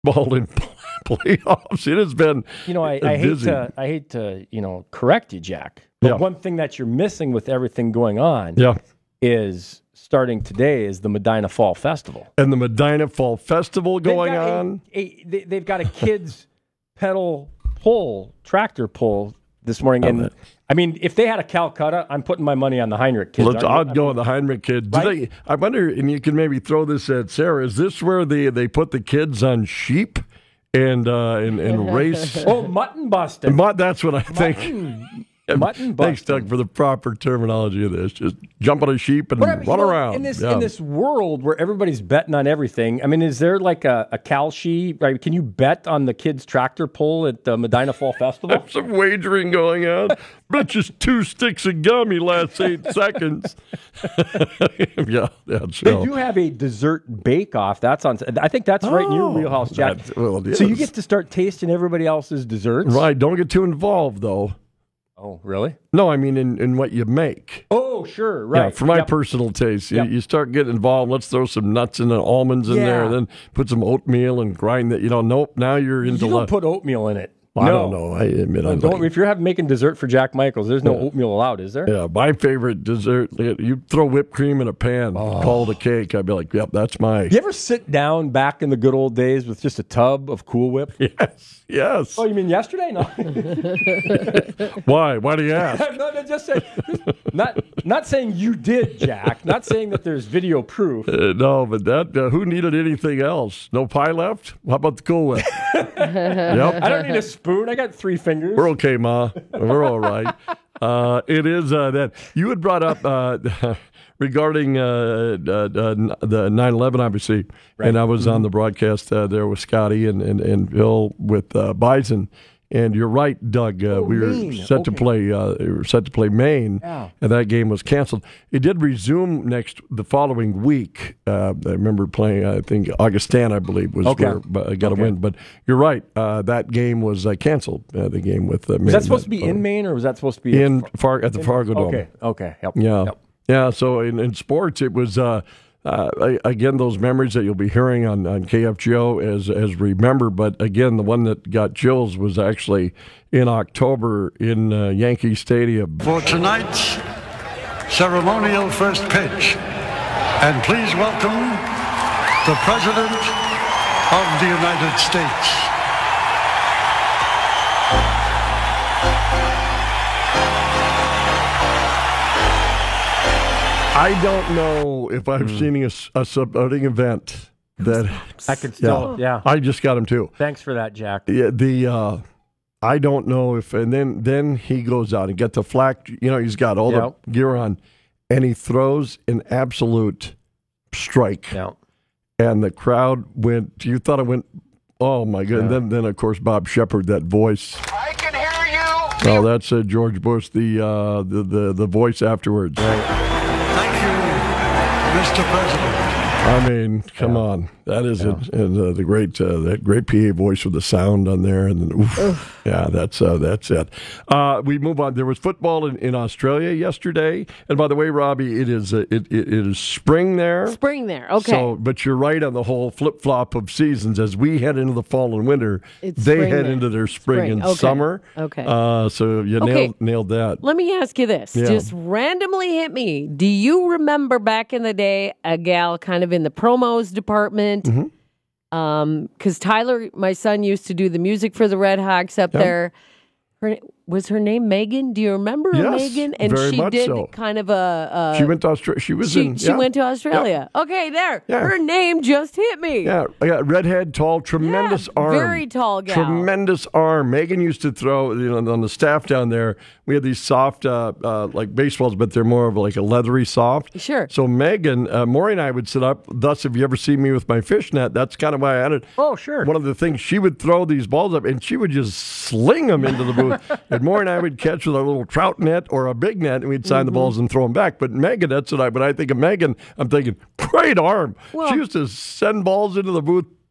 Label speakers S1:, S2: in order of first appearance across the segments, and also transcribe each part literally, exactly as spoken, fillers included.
S1: ball in playoffs. It has been,
S2: you know, I, I hate to, I hate to, you know, correct you, Jack. But
S1: yeah.
S2: one thing that you're missing with everything going on,
S1: yeah.
S2: is starting today is the Medina Fall Festival,
S1: and the Medina Fall Festival going
S2: they've
S1: on.
S2: A, a, they, they've got a kids pedal pull tractor pull this morning, and
S1: it.
S2: I mean, if they had a Calcutta, I'm putting my money on the Heinrich kids.
S1: Let's, I'd go with the Heinrich kids. Do
S2: Right?
S1: they, I wonder, and you can maybe throw this at Sarah. Is this where they, they put the kids on sheep and uh, and, and race?
S2: Oh, mutton busting.
S1: Mut, that's what I think.
S2: Mutton, mutton
S1: Thanks,
S2: busting.
S1: Doug, for the proper terminology of this. Just jump on a sheep and
S2: But, I mean,
S1: run
S2: you know,
S1: around.
S2: in this
S1: yeah.
S2: in this world where everybody's betting on everything. I mean, is there like a, a Calshi? Right? Can you bet on the kids' tractor pull at the Medina Fall Festival?
S1: There's some wagering going on. But just two sticks of gum he lasts eight seconds. yeah, that's
S2: They
S1: so.
S2: do have a dessert bake-off. That's on. I think that's right in your
S1: Oh,
S2: wheelhouse, Jack.
S1: that- well, it
S2: so you
S1: is.
S2: get to start tasting everybody else's desserts.
S1: Right, don't get too involved, though.
S2: Oh, really?
S1: No, I mean in, in what you make.
S2: Oh, sure. Right.
S1: Yeah, for my
S2: Yep.
S1: personal taste, you,
S2: Yep.
S1: you start getting involved. Let's throw some nuts and almonds in
S2: Yeah.
S1: there, then put some oatmeal and grind that. You know, nope. Now you're into.
S2: You don't
S1: le-
S2: put oatmeal in it.
S1: I
S2: no.
S1: don't know. I admit I
S2: Don't,
S1: like.
S2: if you're having making dessert for Jack Michaels, there's no oatmeal allowed, is there?
S1: Yeah, my favorite dessert. You throw whipped cream in a pan, call it a cake. I'd be like, yep, that's my.
S2: You ever sit down back in the good old days with just a tub of Cool Whip?
S1: Yes, yes.
S2: Oh, you mean yesterday? No.
S1: Why? Why do you ask?
S2: no, no, just say, not not saying you did, Jack. Not saying that there's video proof.
S1: Uh, no, but that uh, who needed anything else? No pie left? How about the Cool Whip? Yep.
S2: I don't need a spoon. I got three fingers.
S1: We're okay, Ma. We're all right. Uh, it is uh, that you had brought up uh, regarding uh, uh, uh, the nine eleven, obviously,
S2: Right.
S1: and I was on the broadcast uh, there with Scotty and, and, and Bill with uh, Bison. And you're right, Doug. Uh,
S2: Oh,
S1: we were
S2: Maine.
S1: set to
S2: Okay.
S1: play. Uh, we were set to play Maine,
S2: Yeah.
S1: and that game was canceled. It did resume next the following week. Uh, I remember playing. I think Augustana, I believe, was
S2: Okay.
S1: where uh, got
S2: Okay.
S1: a win. But you're right. Uh, that game was uh, canceled. Uh, the game with uh, Maine.
S2: Was that supposed to be in Maine, or was that supposed to be
S1: in Far at the Fargo Dome?
S2: Okay. Okay. Yep.
S1: Yeah,
S2: Yep.
S1: yeah. So in, in sports, it was uh, uh, I- again those memories that you'll be hearing on, on K F G O as as remember. But again, the one that got chills was actually in October in uh, Yankee Stadium.
S3: For tonight's ceremonial first pitch. And please welcome the President of the United States.
S1: I don't know if I've seen a, s- a sporting event that
S2: I could still. Yeah.
S1: I just got him too.
S2: Thanks for that, Jack.
S1: Yeah, the uh, I don't know if, and then then he goes out and gets the flak. You know, he's got all
S2: Yep.
S1: the gear on, and he throws an absolute strike,
S2: Yeah.
S1: and the crowd went. You thought it went. Oh my god! And then then of course Bob Shepard, that voice.
S4: I can hear you.
S1: Oh, that's uh, George Bush, the uh, the the the voice afterwards.
S3: Thank you, Mister President.
S1: I mean, come on, that is it. And uh, the great uh, that great P A voice with the sound on there, and then, oof, yeah, that's uh, that's it. Uh, we move on. There was football in, in Australia yesterday, and by the way, Robbie, it is uh, it, it it is spring there.
S5: Spring there. Okay.
S1: So, but you're right on the whole flip flop of seasons. As we head into the fall and winter,
S5: It's
S1: they
S5: spring
S1: head
S5: there.
S1: into their spring,
S5: Spring.
S1: and
S5: Okay.
S1: summer.
S5: Okay.
S1: Uh, so you
S5: Okay.
S1: nailed nailed that.
S5: Let me ask you this.
S1: Yeah.
S5: Just randomly hit me. Do you remember back in the day a gal kind of in the promos department?
S1: Mm-hmm.
S5: Um, because Tyler, my son, used to do the music for the Red Hawks up
S1: Yep.
S5: there. Her was her name Megan? Do you remember
S1: Yes,
S5: Megan? And
S1: very
S5: she
S1: much
S5: did
S1: so.
S5: kind of a. a
S1: She went to Australia. She was
S5: she,
S1: in.
S5: she
S1: yeah.
S5: went to Australia. Okay, there.
S1: Yeah.
S5: Her name just hit me.
S1: Yeah, I got redhead, tall, tremendous
S5: Yeah,
S1: arm.
S5: very tall gal.
S1: Tremendous arm. Megan used to throw, you know, on the staff down there. We had these soft, uh, uh, like baseballs, but they're more of like a leathery soft.
S5: Sure.
S1: So Megan, uh, Maury and I would sit up. Thus, if you ever see me with my fishnet, that's kind of why I had it.
S2: Oh, sure.
S1: One of the things, she would throw these balls up, and she would just sling them into the booth. And Maury and I would catch with our little trout net or a big net, and we'd sign
S5: Mm-hmm.
S1: the balls and throw them back. But Megan, that's what I. When I think of Megan, I'm thinking great arm.
S5: Well-
S1: she used to send balls into the booth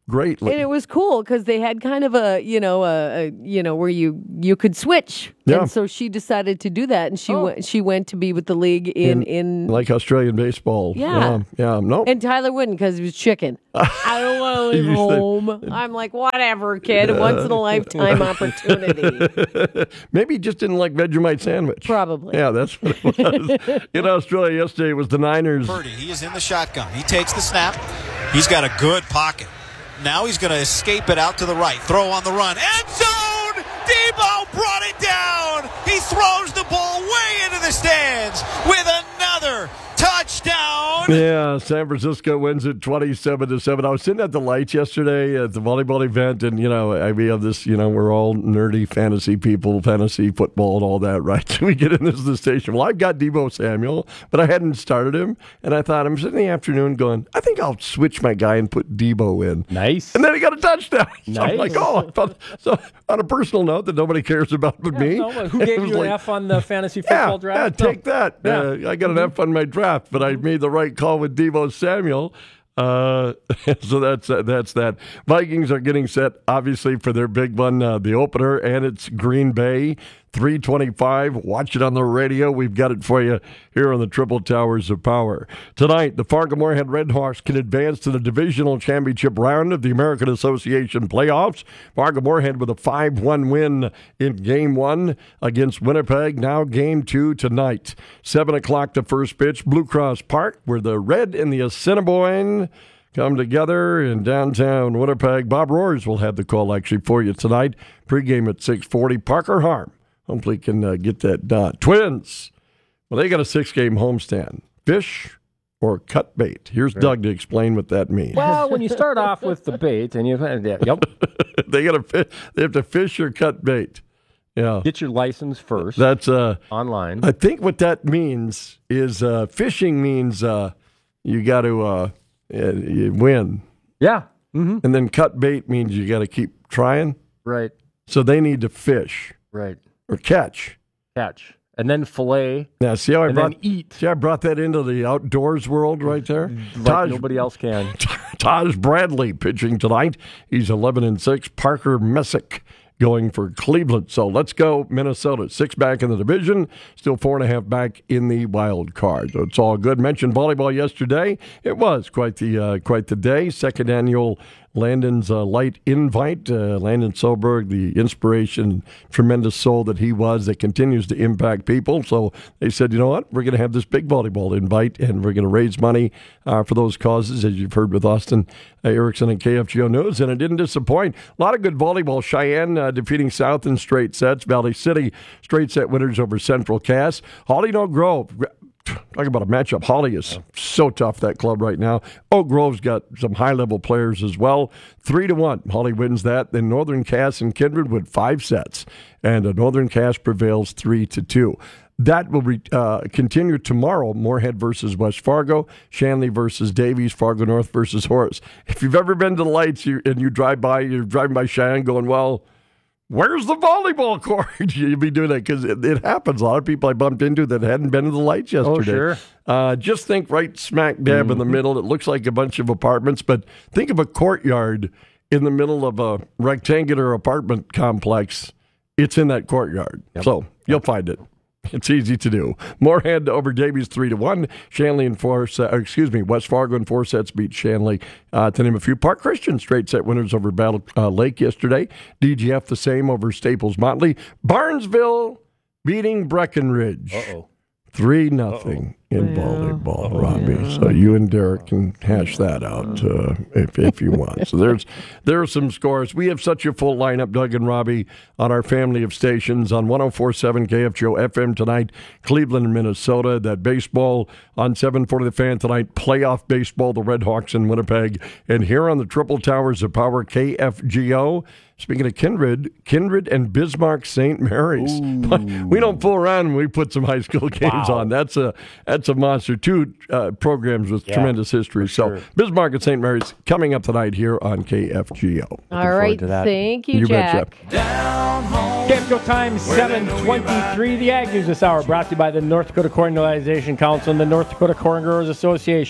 S1: greatly.
S5: And it was cool because they had kind of a, you know, a, a you know, where you you could switch.
S1: Yeah.
S5: And so she decided to do that, and she
S2: Oh.
S5: went. She went to be with the league in in.
S1: Like Australian baseball.
S5: Yeah.
S1: Yeah. yeah. No.
S5: and Tyler wouldn't because he was chicken. I don't want to leave
S1: You said-
S5: home. I'm like, whatever, kid. Once in a lifetime opportunity.
S1: Maybe he just didn't like Vegemite sandwich.
S5: Probably.
S1: Yeah, that's what it was. In Australia yesterday, it was the Niners.
S6: Purdy, he is in the shotgun. He takes the snap. He's got a good pocket. Now he's going to escape it out to the right. Throw on the run. End zone! Debo brought it down. He throws the ball way into the stands with another touchdown.
S1: Yeah, San Francisco wins it twenty-seven to seven. I was sitting at the lights yesterday at the volleyball event, and, you know, I- we have this, you know, we're all nerdy fantasy people, fantasy football and all that, right? So we get in this the station. Well, I've got Debo Samuel, but I hadn't started him, and I thought, I'm sitting in the afternoon going, I think I'll switch my guy and put Debo in.
S2: Nice.
S1: And then he got a touchdown. So I'm
S2: Nice.
S1: like, oh, I thought, so on a personal note that nobody cares about but me.
S2: No, who
S1: it
S2: gave
S1: was
S2: you
S1: like,
S2: an F on the fantasy
S1: yeah,
S2: football draft?
S1: yeah,
S2: No.
S1: take that.
S2: Yeah. Mm-hmm.
S1: Uh, I got an F on my draft, but I made the right call with Deebo Samuel. Uh, so that's uh, that's that. Vikings are getting set, obviously, for their big one, uh, the opener, and it's Green Bay, three twenty-five. Watch it on the radio. We've got it for you here on the Triple Towers of Power. Tonight, the Fargo-Moorhead Redhawks can advance to the divisional championship round of the American Association playoffs. Fargo-Moorhead with a five one win in game one against Winnipeg. Now game two tonight. seven o'clock to first pitch, Blue Cross Park, where the Red and the Assiniboine come together in downtown Winnipeg. Bob Roars will have the call actually for you tonight. Pre-game at six forty. Parker Harm hopefully can uh, get that done. Twins, well, they got a six-game homestand. Fish or cut bait? Here's Doug to explain what that means.
S2: Well, when you start off with the bait and you yeah, yep,
S1: they got to they have to fish or cut bait. Yeah,
S2: get your license first
S1: that's uh.
S2: online.
S1: I think what that means is uh, fishing means uh, you got to uh, uh, you win,
S2: Yeah. Mm-hmm.
S1: and then cut bait means you got to keep trying.
S2: Right.
S1: So they need to fish
S2: Right.
S1: or catch.
S2: Catch and then fillet
S1: Now, see how I
S2: and
S1: brought
S2: then eat
S1: see how I brought that into the outdoors world right there.
S2: like
S1: Taj,
S2: nobody else can.
S1: Taj Bradley pitching tonight. He's eleven and six. Parker Messick going for Cleveland. So let's go Minnesota. Six back in the division, still four and a half back in the wild card. So it's all good. Mentioned volleyball yesterday. It was quite the uh, quite the day. Second annual Landon's uh, Light Invite. Uh, Landon Solberg, the inspiration, tremendous soul that he was, that continues to impact people. So they said, you know what? We're going to have this big volleyball invite, and we're going to raise money uh, for those causes, as you've heard with Austin uh, Erickson and K F G O News. And it didn't disappoint. A lot of good volleyball. Cheyenne uh, defeating South in straight sets. Valley City straight set winners over Central Cass. Hollynoe Grove. Talk about a matchup. Holly is so tough, that club right now. Oak Grove's got some high-level players as well. Three to one. Holly wins that. Then Northern Cass and Kindred with five sets. And uh, Northern Cass prevails three to two. That will re- uh, continue tomorrow. Moorhead versus West Fargo. Shanley versus Davies. Fargo North versus Horace. If you've ever been to the lights you, and you drive by, you're driving by Cheyenne going, well, where's the volleyball court? You'd be doing that because it, it happens. A lot of people I bumped into that hadn't been to the lights yesterday.
S2: Oh, sure.
S1: Uh, just think right smack dab
S2: Mm-hmm.
S1: in the middle. It looks like a bunch of apartments, but think of a courtyard in the middle of a rectangular apartment complex. It's in that courtyard.
S2: Yep.
S1: So you'll find it. It's easy to do. Moorhead over Davies three to one. Shanley and four. Uh, excuse me. West Fargo in four sets beat Shanley. Uh, to name a few. Park Christian straight set winners over Battle uh, Lake yesterday. D G F the same over Staples Motley. Barnesville beating Breckenridge.
S2: Uh oh.
S1: Three nothing in volleyball, Robbie. So you and Derek can hash that out uh, if if you want. So there's there are some scores. We have such a full lineup, Doug and Robbie, on our family of stations on one oh four point seven K F G O F M tonight, Cleveland and Minnesota. That baseball on seven forty The Fan tonight, playoff baseball, the Red Hawks in Winnipeg. And here on the Triple Towers of Power, K F G O. Speaking of Kindred, Kindred and Bismarck Saint Mary's. We don't fool around when we put some high school games
S2: Wow.
S1: on. That's a that's a monster. Two uh, programs with
S2: Yeah,
S1: tremendous history. So
S2: sure.
S1: Bismarck and Saint Mary's coming up tonight here on K F G O.
S5: All right.
S2: to that.
S5: Thank you,
S1: You
S5: Jack.
S1: betcha.
S2: K F G O time seven twenty-three. The Ag News this hour brought to you by the North Dakota Corn Utilization Council and the North Dakota Corn Growers Association.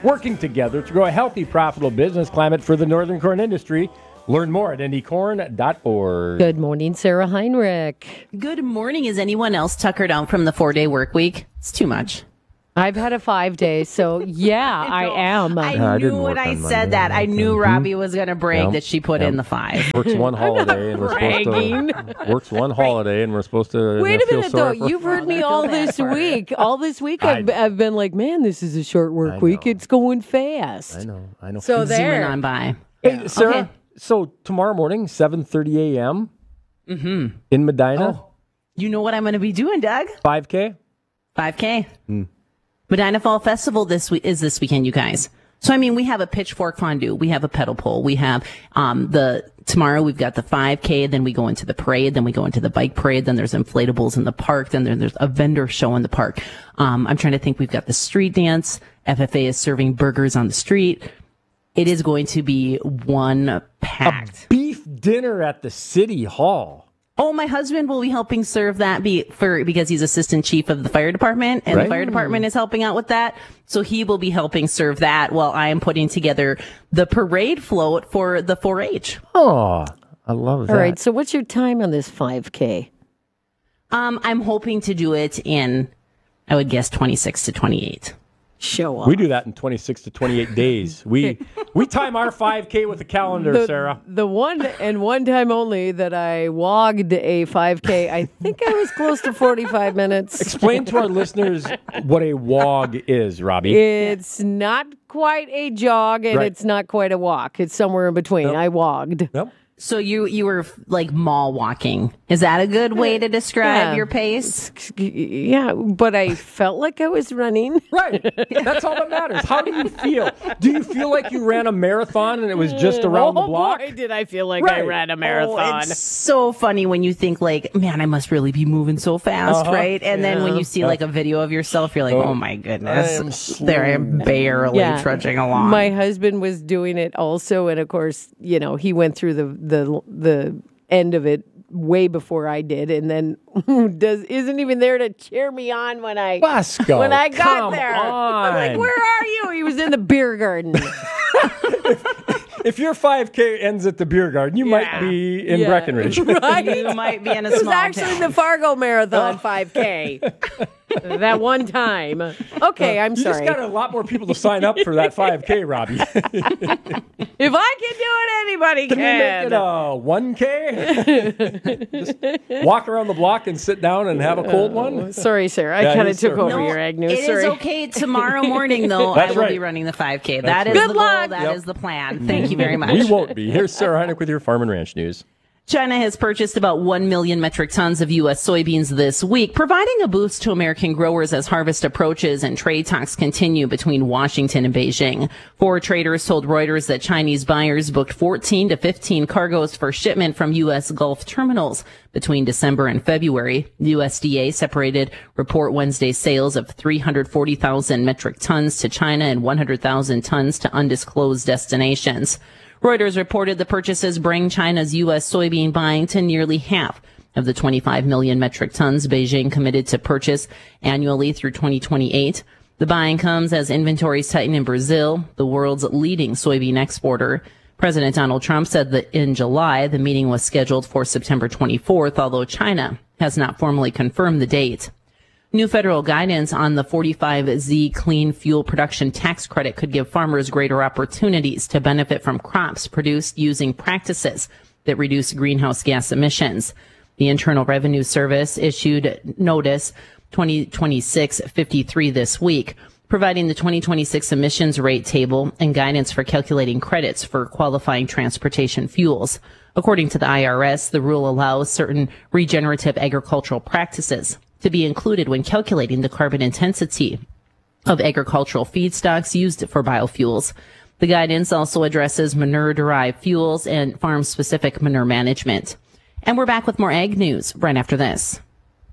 S2: working together to grow a healthy, profitable business climate for the northern corn industry. Learn more at indy corn dot org.
S5: Good morning, Sarah Heinrich.
S7: Good morning. Is anyone else tuckered out from the four-day work week? It's too much.
S5: I've had a five day, so yeah, I, I am.
S7: I
S2: I
S7: knew
S2: didn't
S7: when
S2: work
S7: I
S2: on
S7: said
S2: Monday.
S7: that. I knew Robbie was going to brag
S2: Yep.
S7: that she put
S2: Yep.
S7: in the five.
S2: Works one holiday and we're
S5: bragging.
S2: supposed to works one holiday and we're supposed to
S5: Wait a
S2: feel
S5: minute, though.
S2: sorry for-
S5: You've heard
S7: Oh,
S5: me
S7: I feel
S5: all
S7: bad
S5: this
S7: for her.
S5: week. All this week,
S2: I
S5: I've,
S2: know.
S5: I've been like, man, this is a short work
S2: I
S5: week.
S2: know.
S5: It's going fast.
S2: I know, I know.
S5: So
S7: Zooming
S5: there.
S7: on by.
S2: Hey, Sarah,
S7: Okay.
S2: so tomorrow morning, seven thirty a.m. Mm-hmm. in Medina,
S7: Oh. You know what I'm going to be doing, Doug?
S2: five K.
S7: five K.
S2: Hmm.
S7: Medina Fall Festival this week is this weekend, you guys. So I mean, we have a pitchfork fondue, we have a pedal pole, we have um the tomorrow we've got the five K, then we go into the parade, then we go into the bike parade, then there's inflatables in the park, then there, there's a vendor show in the park. Um, I'm trying to think. We've got the street dance. F F A is serving burgers on the street. It is going to be one packed.
S2: Beef dinner at the city hall.
S7: Oh, my husband will be helping serve that be for because he's assistant chief of the fire department, and
S2: Right.
S7: the fire department is helping out with that. So he will be helping serve that while I am putting together the parade float for the four H.
S2: Oh, I love that.
S5: All right, so what's your time on this five K?
S7: Um, I'm hoping to do it in, I would guess, twenty-six to twenty-eight.
S5: Show up.
S2: We do that in twenty-six to twenty-eight days. We we time our five K with a calendar,
S5: the,
S2: Sarah.
S5: The one and one time only that I logged a five K, I think I was close to forty-five minutes.
S2: Explain to our listeners what a wog is, Robbie.
S5: It's not quite a jog and
S2: Right.
S5: it's not quite a walk. It's somewhere in between. I wogged.
S2: Nope.
S7: So you you were like mall walking. Is that a good way to describe
S5: Yeah.
S7: your pace?
S5: Yeah, but I felt like I was running.
S2: Right. That's all that matters. How do you feel? Do you feel like you ran a marathon and it was just around
S5: oh
S2: the block?
S5: boy, did I feel like I
S2: Right.
S5: ran a
S7: Oh,
S5: marathon.
S7: it's so funny when you think like, man, I must really be moving so fast,
S2: Uh-huh.
S7: right? And then when you see like a video of yourself, you're like, oh my goodness, there I am barely
S5: Yeah.
S7: trudging along.
S5: My husband was doing it also, and of course, you know, he went through the the the end of it way before I did, and then does isn't even there to cheer me on when I
S2: Basco,
S5: when I got
S2: come
S5: there.
S2: on.
S5: I'm like, where are you? He was in the beer garden.
S2: If your five K ends at the beer garden, you might
S5: Yeah.
S2: be in
S5: Yeah.
S2: Breckenridge.
S5: Right?
S7: you might be in a
S5: It was
S7: small
S5: actually
S7: town.
S5: the Fargo Marathon five K. That one time. Okay, I'm
S2: You
S5: sorry.
S2: just got a lot more people to sign up for that five K, Robbie.
S5: If I can do it, anybody
S2: Can we make
S5: can.
S2: it a one K? Just walk around the block and sit down and have a cold one?
S5: Sorry, Sarah. I
S2: Yeah,
S5: kind
S2: you
S5: of took
S2: certainly-
S5: over
S7: No,
S5: your Agnew.
S7: It
S5: Sorry.
S7: is okay. Tomorrow morning, though, I
S2: That's
S7: will
S2: right.
S7: be running the five K.
S2: That's
S7: That is
S2: right.
S7: the
S5: Good
S7: goal.
S5: luck.
S7: That
S2: Yep.
S7: is the plan. Thank you very much.
S2: We won't be. Here's Sarah Heineck with your Farm and Ranch News.
S7: China has purchased about one million metric tons of U S soybeans this week, providing a boost to American growers as harvest approaches and trade talks continue between Washington and Beijing. Four traders told Reuters that Chinese buyers booked fourteen to fifteen cargoes for shipment from U S Gulf terminals between December and February. U S D A separated report Wednesday sales of three hundred forty thousand metric tons to China and one hundred thousand tons to undisclosed destinations. Reuters reported the purchases bring China's U S soybean buying to nearly half of the twenty-five million metric tons Beijing committed to purchase annually through twenty twenty-eight. The buying comes as inventories tighten in Brazil, the world's leading soybean exporter. President Donald Trump said that in July, the meeting was scheduled for September twenty-fourth, although China has not formally confirmed the date. New federal guidance on the forty-five Z clean fuel production tax credit could give farmers greater opportunities to benefit from crops produced using practices that reduce greenhouse gas emissions. The Internal Revenue Service issued notice twenty twenty-six fifty-three this week, providing the twenty twenty-six emissions rate table and guidance for calculating credits for qualifying transportation fuels. According to the I R S, the rule allows certain regenerative agricultural practices to be included when calculating the carbon intensity of agricultural feedstocks used for biofuels. The guidance also addresses manure-derived fuels and farm-specific manure management. And we're back with more ag news right after this.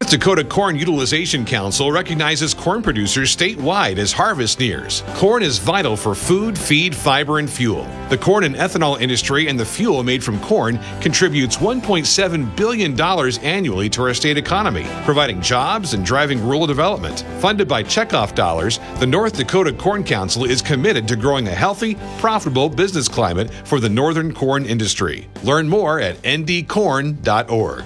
S8: North Dakota Corn Utilization Council recognizes corn producers statewide as harvest nears. Corn is vital for food, feed, fiber, and fuel. The corn and ethanol industry and the fuel made from corn contributes one point seven billion dollars annually to our state economy, providing jobs and driving rural development. Funded by checkoff dollars, the North Dakota Corn Council is committed to growing a healthy, profitable business climate for the northern corn industry. Learn more at n d corn dot org.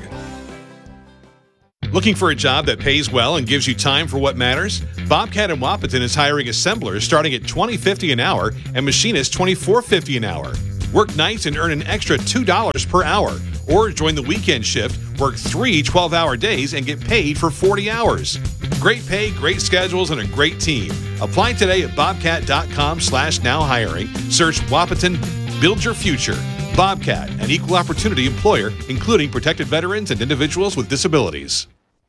S8: Looking for a job that pays well and gives you time for what matters? Bobcat in Wahpeton is hiring assemblers starting at twenty dollars and fifty cents an hour and machinists twenty-four dollars and fifty cents an hour. Work nights and earn an extra two dollars per hour. Or join the weekend shift, work three twelve-hour days, and get paid for forty hours. Great pay, great schedules, and a great team. Apply today at bobcat.com slash now hiring. Search Wahpeton, build your future. Bobcat, an equal opportunity employer, including protected veterans and individuals with disabilities.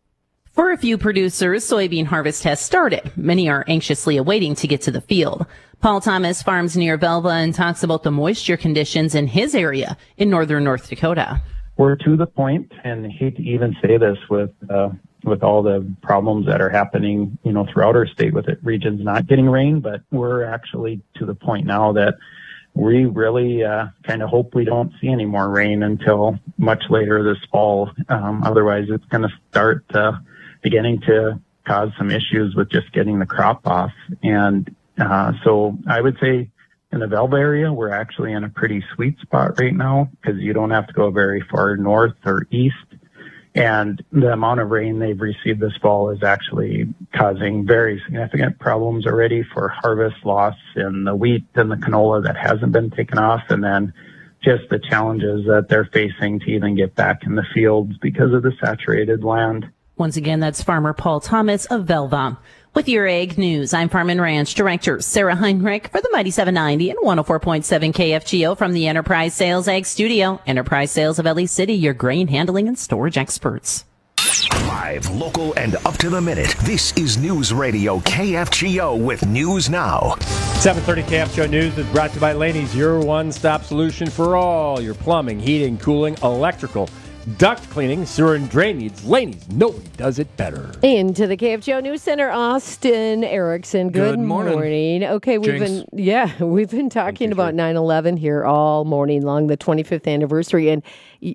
S7: For a few producers, soybean harvest has started. Many are anxiously awaiting to get to the field. Paul Thomas farms near Velva and talks about the moisture conditions in his area in northern North Dakota.
S9: We're to the point, and I hate to even say this with uh, with all the problems that are happening, you know, throughout our state with it, regions not getting rain, but we're actually to the point now that we really uh, kind of hope we don't see any more rain until much later this fall. Um, otherwise, it's going to start uh, beginning to cause some issues with just getting the crop off. And uh, so I would say in the Velva area, we're actually in a pretty sweet spot right now because you don't have to go very far north or east. And the amount of rain they've received this fall is actually causing very significant problems already for harvest loss in the wheat and the canola that hasn't been taken off. And then just the challenges that they're facing to even get back in the fields because of the saturated land.
S7: Once again, that's farmer Paul Thomas of Velva. With your Ag News, I'm Farm and Ranch Director Sarah Heinrich for the Mighty seven ninety and one oh four point seven K F G O from the Enterprise Sales Ag Studio. Enterprise Sales of L E City, your grain handling and storage experts.
S10: Live, local, and up to the minute. This is News Radio K F G O with News Now.
S2: seven thirty K F G O News is brought to you by Laney's, your one-stop solution for all your plumbing, heating, cooling, electrical, duct cleaning, sewer and drain needs. Laney's, nobody does it better.
S5: Into the K F G O News Center, Austin Erickson. Good,
S11: Good morning.
S5: morning. Okay, we've
S11: Jinx.
S5: been yeah, we've been talking about nine eleven here all morning long, the twenty-fifth anniversary. And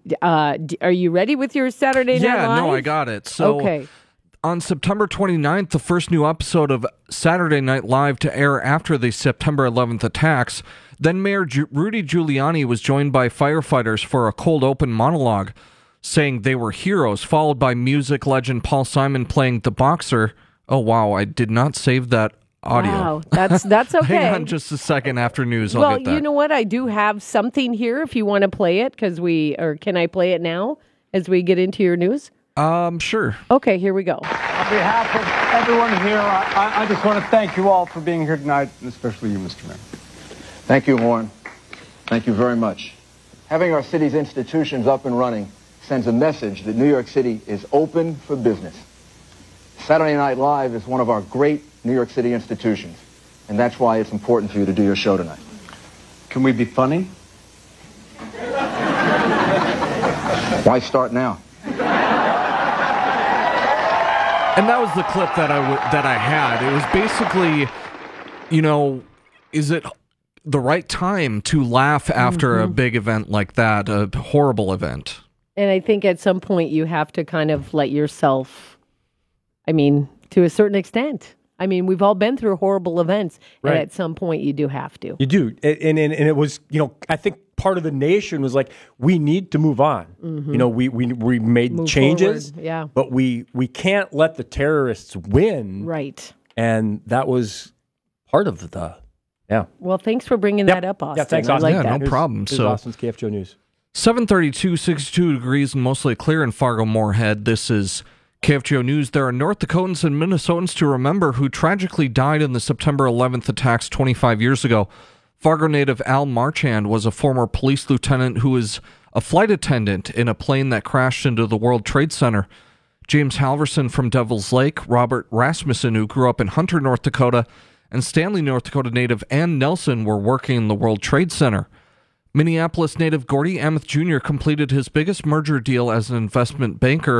S5: uh, d- are you ready with your Saturday Night
S11: Yeah,
S5: Live?
S11: no, I got it. So
S5: okay.
S11: on September twenty-ninth, the first new episode of Saturday Night Live to air after the September eleventh attacks, then Mayor Ju- Rudy Giuliani was joined by firefighters for a cold open monologue, saying they were heroes, followed by music legend Paul Simon playing The Boxer. Oh, wow, I did not save that audio.
S5: Wow, that's that's okay.
S11: Hang on just a second after news, I'll
S5: well,
S11: get that.
S5: you know what? I do have something here if you want to play it, because we, or can I play it now as we get into your news?
S11: Um, sure.
S5: Okay, here we go.
S12: On behalf of everyone here, I, I just want to thank you all for being here tonight, and especially you, Mister Mayor.
S13: Thank you, Warren. Thank you very much. Having our city's institutions up and running sends a message that New York City is open for business. Saturday Night Live is one of our great New York City institutions, and that's why it's important for you to do your show tonight.
S12: Can we be funny?
S13: Why start now?
S11: And that was the clip that I w- that I had. It was basically, you know, is it the right time to laugh after
S5: Mm-hmm.
S11: a big event like that, a horrible event?
S5: And I think at some point you have to kind of let yourself, I mean, to a certain extent. I mean, we've all been through horrible events,
S2: Right.
S5: and at some point you do have to.
S2: You do. And, and, and it was, you know, I think part of the nation was like, we need to move on.
S5: Mhm.
S2: You know, we, we, we made
S5: Move
S2: changes,
S5: forward, yeah.
S2: but we, we can't let the terrorists win.
S5: Right.
S2: And that was part of the, yeah.
S5: Well, thanks for bringing
S2: Yep.
S5: that up, Austin.
S2: Yeah, thanks,
S5: I
S2: Austin.
S5: like
S11: Yeah,
S5: that.
S11: no problem.
S2: Here's
S11: So
S2: Austin's K F G O News.
S11: seven thirty-two, sixty-two degrees and mostly clear in Fargo-Moorhead. This is K F G O News. There are North Dakotans and Minnesotans to remember who tragically died in the September eleventh attacks twenty-five years ago. Fargo native Al Marchand was a former police lieutenant who was a flight attendant in a plane that crashed into the World Trade Center. James Halverson from Devil's Lake, Robert Rasmussen, who grew up in Hunter, North Dakota, and Stanley, North Dakota native Ann Nelson were working in the World Trade Center. Minneapolis native Gordy Amith Junior completed his biggest merger deal as an investment banker.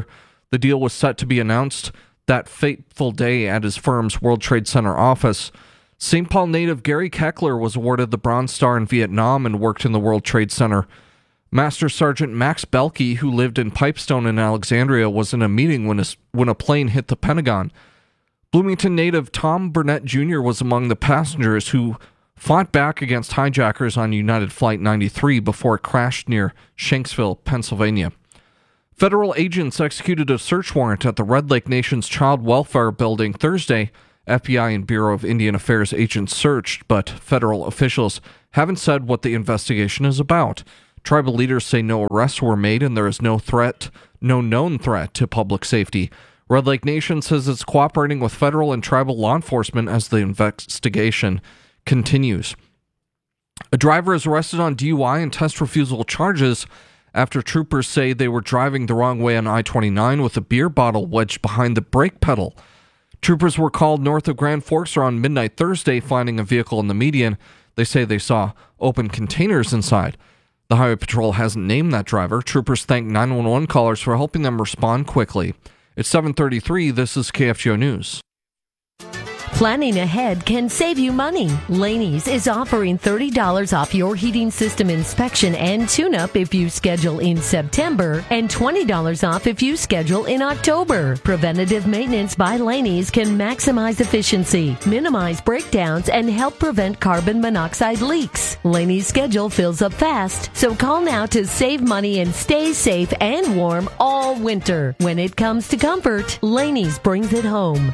S11: The deal was set to be announced that fateful day at his firm's World Trade Center office. Saint Paul native Gary Keckler was awarded the Bronze Star in Vietnam and worked in the World Trade Center. Master Sergeant Max Belkey, who lived in Pipestone in Alexandria, was in a meeting when a, when a plane hit the Pentagon. Bloomington native Tom Burnett Junior was among the passengers who fought back against hijackers on United Flight ninety-three before it crashed near Shanksville, Pennsylvania. Federal agents executed a search warrant at the Red Lake Nation's Child Welfare Building Thursday. F B I and Bureau of Indian Affairs agents searched, but federal officials haven't said what the investigation is about. Tribal leaders say no arrests were made and there is no threat, no known threat to public safety. Red Lake Nation says it's cooperating with federal and tribal law enforcement as the investigation continues. A driver is arrested on D U I and test refusal charges after troopers say they were driving the wrong way on I twenty-nine with a beer bottle wedged behind the brake pedal. Troopers were called north of Grand Forks around midnight Thursday, finding a vehicle in the median. They say they saw open containers inside. The Highway Patrol hasn't named that driver. Troopers thank nine one one callers for helping them respond quickly. It's seven thirty-three. This is K F G O News.
S14: Planning ahead can save you money. Laney's is offering thirty dollars off your heating system inspection and tune-up if you schedule in September, and twenty dollars off if you schedule in October. Preventative maintenance by Laney's can maximize efficiency, minimize breakdowns, and help prevent carbon monoxide leaks. Laney's schedule fills up fast, so call now to save money and stay safe and warm all winter. When it comes to comfort, Laney's brings it home.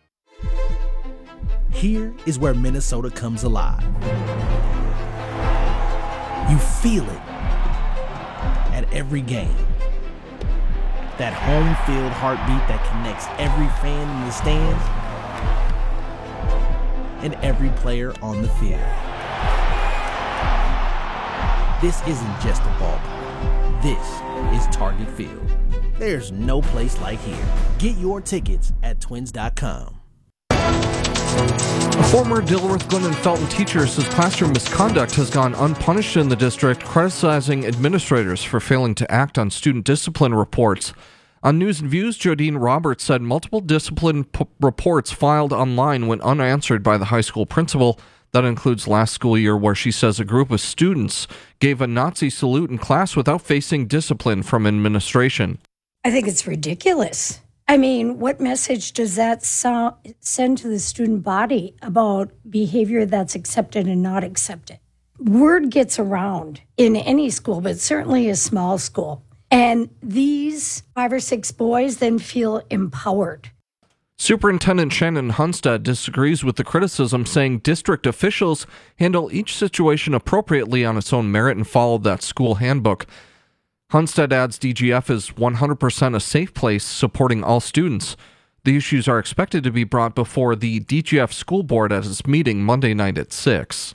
S15: Here is where Minnesota comes alive. You feel it at every game. That home field heartbeat that connects every fan in the stands and every player on the field. This isn't just a ballpark. This is Target Field. There's no place like here. Get your tickets at twins dot com.
S11: A former Dilworth Glen and Felton teacher says classroom misconduct has gone unpunished in the district, criticizing administrators for failing to act on student discipline reports. On News and Views, Jodine Roberts said multiple discipline p- reports filed online went unanswered by the high school principal. That includes last school year, where she says a group of students gave a Nazi salute in class without facing discipline from administration.
S16: I think it's ridiculous. I mean, what message does that so- send to the student body about behavior that's accepted and not accepted? Word gets around in any school, but certainly a small school. And these five or six boys then feel empowered.
S11: Superintendent Shannon Hunstead disagrees with the criticism, saying district officials handle each situation appropriately on its own merit and follow that school handbook. Hunstead adds D G F is one hundred percent a safe place, supporting all students. The issues are expected to be brought before the D G F school board at its meeting Monday night at six.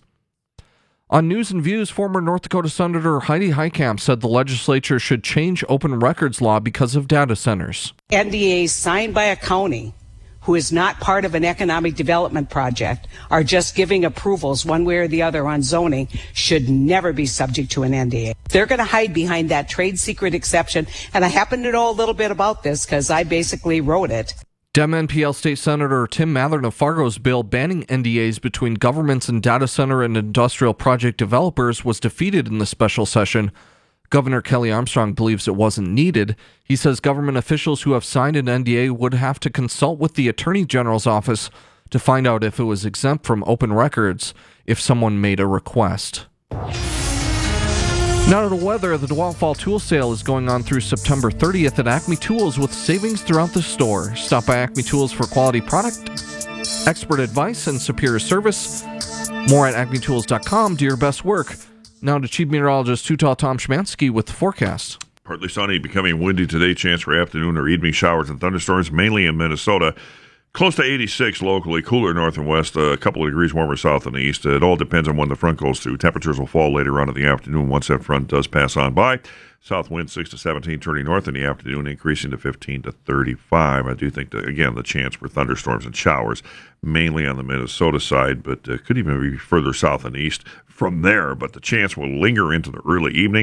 S11: On News and Views, former North Dakota Senator Heidi Heitkamp said the legislature should change open records law because of data centers.
S17: N D As signed by a county who is not part of an economic development project are just giving approvals one way or the other on zoning should never be subject to an N D A. They're going to hide behind that trade secret exception, and I happen to know a little bit about this because I basically wrote it.
S11: Dem N P L State Senator Tim Mathern of Fargo's bill banning N D As between governments and data center and industrial project developers was defeated in the special session. Governor Kelly Armstrong believes it wasn't needed. He says government officials who have signed an N D A would have to consult with the Attorney General's office to find out if it was exempt from open records if someone made a request. Now to the weather. The DeWalt Fall Tool Sale is going on through September thirtieth at Acme Tools with savings throughout the store. Stop by Acme Tools for quality product, expert advice, and superior service. More at acme tools dot com. Do your best work. Now to Chief Meteorologist Utah Tom Szymanski with the forecast.
S18: Partly sunny, becoming windy today. Chance for afternoon or evening showers and thunderstorms, mainly in Minnesota. Close to eighty-six locally, cooler north and west, a couple of degrees warmer south and east. It all depends on when the front goes through. Temperatures will fall later on in the afternoon once that front does pass on by. South wind six to seventeen, turning north in the afternoon, increasing to fifteen to thirty-five. I do think, that, again, the chance for thunderstorms and showers, mainly on the Minnesota side, but uh, could even be further south and east from there. But the chance will linger into the early evening.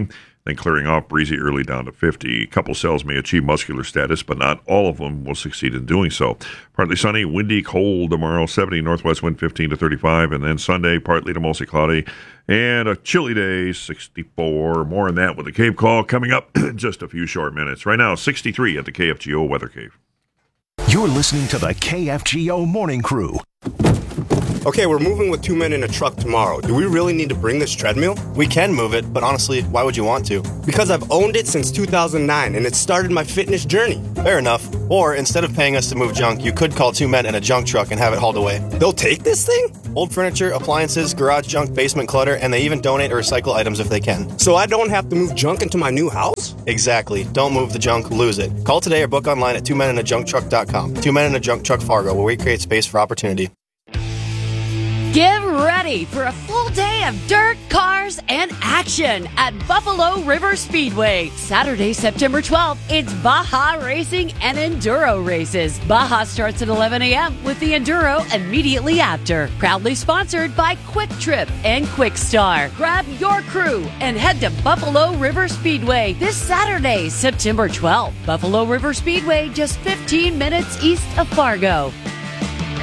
S18: then clearing off breezy early down to fifty. A couple cells may achieve muscular status, but not all of them will succeed in doing so. Partly sunny, windy, cold tomorrow, seventy northwest wind fifteen to thirty-five, and then Sunday, partly to mostly cloudy, and a chilly day, sixty-four. More on that with the Cave Call coming up in just a few short minutes. Right now, sixty-three at the K F G O Weather Cave.
S10: You're listening to the K F G O Morning Crew.
S19: Okay, we're moving with two men in a truck tomorrow. Do we really need to bring this treadmill?
S20: We can move it, but honestly, why would you want to?
S19: Because I've owned it since two thousand nine, and it started my fitness journey.
S20: Fair enough. Or instead of paying us to move junk, you could call two men in a junk truck and have it hauled away.
S19: They'll take this thing?
S20: Old furniture, appliances, garage junk, basement clutter, and they even donate or recycle items if they can.
S19: So I don't have to move junk into my new house?
S20: Exactly. Don't move the junk, lose it. Call today or book online at two men in a junk truck dot com. Two Men in a Junk Truck Fargo, where we create space for opportunity.
S21: Get ready for a full day of dirt, cars, and action at Buffalo River Speedway. Saturday, September twelfth, it's Baja Racing and Enduro races. Baja starts at eleven a.m. with the Enduro immediately after. Proudly sponsored by Quick Trip and Quick Star. Grab your crew and head to Buffalo River Speedway this Saturday, September twelfth. Buffalo River Speedway, just fifteen minutes east of Fargo.